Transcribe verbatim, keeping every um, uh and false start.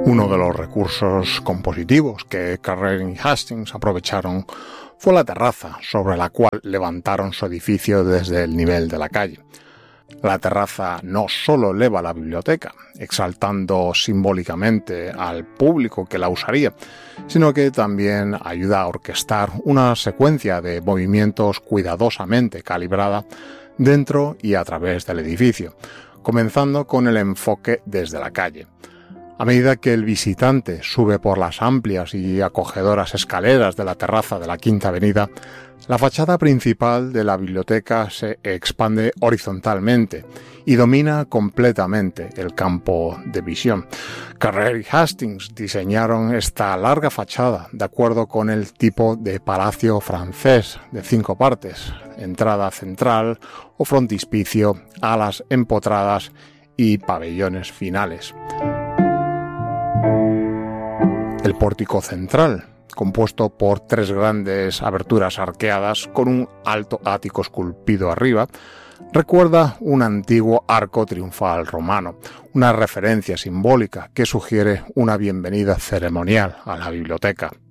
Uno de los recursos compositivos que Carrere y Hastings aprovecharon fue la terraza sobre la cual levantaron su edificio desde el nivel de la calle. La terraza no solo eleva la biblioteca, exaltando simbólicamente al público que la usaría, sino que también ayuda a orquestar una secuencia de movimientos cuidadosamente calibrada dentro y a través del edificio, comenzando con el enfoque desde la calle. A medida que el visitante sube por las amplias y acogedoras escaleras de la terraza de la Quinta Avenida, la fachada principal de la biblioteca se expande horizontalmente y domina completamente el campo de visión. Carrere y Hastings diseñaron esta larga fachada de acuerdo con el tipo de palacio francés de cinco partes, entrada central o frontispicio, alas empotradas y pabellones finales. El pórtico central, compuesto por tres grandes aberturas arqueadas con un alto ático esculpido arriba, recuerda un antiguo arco triunfal romano, una referencia simbólica que sugiere una bienvenida ceremonial a la biblioteca.